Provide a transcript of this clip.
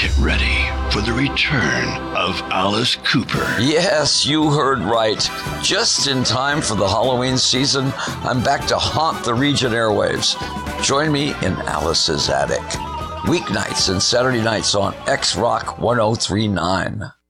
Get ready for the return of Alice Cooper. Yes, you heard right. Just in time for the Halloween season, I'm back to haunt the Regent airwaves. Join me in Alice's Attic. Weeknights and Saturday nights on X Rock 1039.